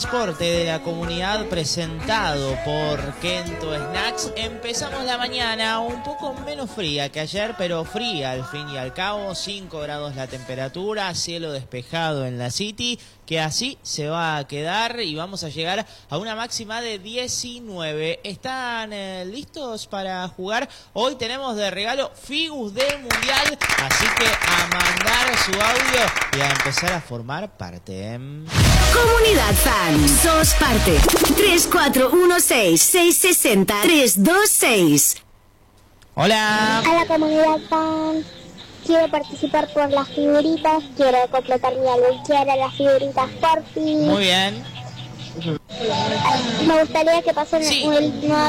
Transporte de la comunidad presentado por Kento Snacks. Empezamos la mañana un poco menos fría que ayer, pero fría al fin y al cabo. 5 grados la temperatura, cielo despejado en la City, que así se va a quedar y vamos a llegar a una máxima de 19. ¿Están listos para jugar? Hoy tenemos de regalo Figus del Mundial, así que a mandar su audio y a empezar a formar parte. Comunidad Fan, sos parte. 3416-660-326. Hola. A la Comunidad Fan. Quiero participar por las figuritas. Quiero completar mi álbum. Quiero las figuritas por fin. Muy bien. Me gustaría que pasen Sí. el